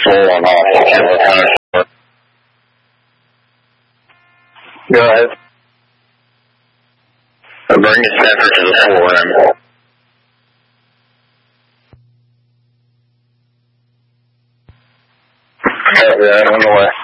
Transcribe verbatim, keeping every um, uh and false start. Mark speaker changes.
Speaker 1: full on oxygen. What kind of... Go ahead. Bring the center to the floor end. Yeah, on the way.